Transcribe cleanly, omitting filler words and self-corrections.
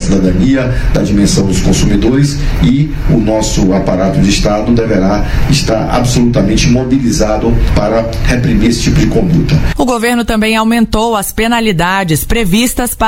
cidadania, da dimensão dos consumidores, e o nosso aparato de Estado deverá estar absolutamente mobilizado para reprimir esse tipo de conduta. O governo também aumentou as penalidades previstas para